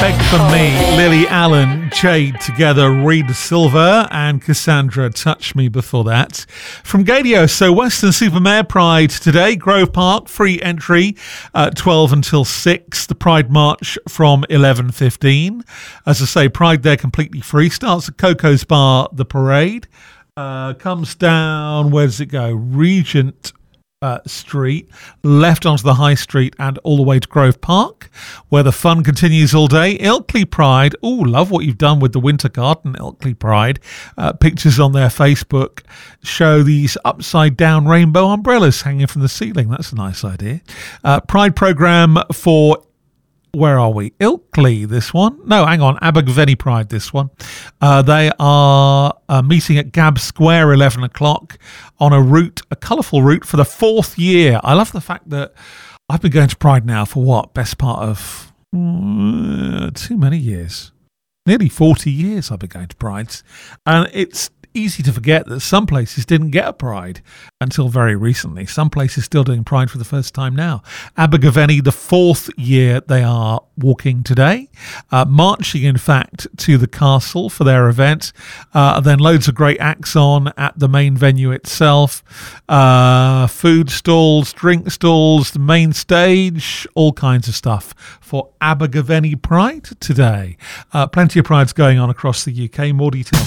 For me, Lily Allen, Jade together, Reed Silver and Cassandra Touch Me before that. From Gadio, so Weston-super-Mare Pride today, Grove Park, free entry, 12 until 6. The Pride March from 11:15. As I say, Pride there completely free. Starts at Coco's Bar, the parade. Comes down, where does it go? Regent Street, left onto the High Street and all the way to Grove Park, where the fun continues all day. Ilkley Pride, love what you've done with the Winter Garden, Ilkley Pride. Pictures on their Facebook show these upside down rainbow umbrellas hanging from the ceiling. That's a nice idea. Pride programme for, where are we? Ilkley, this one. No, hang on. Abergavenny Pride, this one. They are meeting at Gab Square, 11 o'clock, on a colourful route for the 4th year. I love the fact that I've been going to Pride now for best part of too many years. Nearly 40 years I've been going to Prides. And it's easy to forget that some places didn't get a Pride until very recently. Some places still doing Pride for the first time now. Abergavenny, the 4th year they are walking today, marching in fact to the castle for their event, then loads of great acts on at the main venue itself, food stalls, drink stalls, the main stage, all kinds of stuff for Abergavenny Pride today. Plenty of Prides going on across the UK. More details